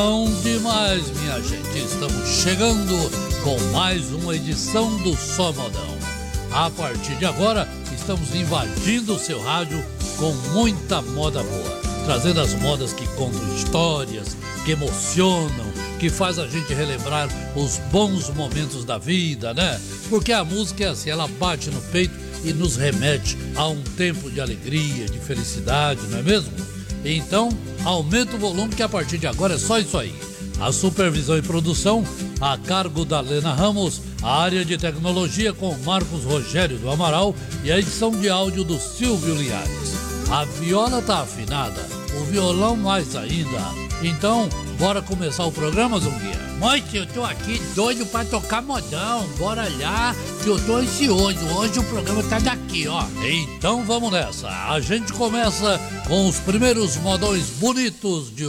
Bom demais, minha gente. Estamos chegando com mais uma edição do Só Modão. A partir de agora, estamos invadindo o seu rádio com muita moda boa, trazendo as modas que contam histórias, que emocionam, que faz a gente relembrar os bons momentos da vida, né? Porque a música é assim, ela bate no peito e nos remete a um tempo de alegria, de felicidade, não é mesmo? Então, aumenta o volume que a partir de agora é só isso aí. A supervisão e produção a cargo da Lena Ramos, a área de tecnologia com Marcos Rogério do Amaral e a edição de áudio do Silvio Linhares. A viola tá afinada, o violão mais ainda. Então, bora começar o programa, Zunguinha? Moço, eu tô aqui doido pra tocar modão. Bora lá, que eu tô ansioso. Hoje o programa tá daqui, ó. Então vamos nessa. A gente começa com os primeiros modões bonitos de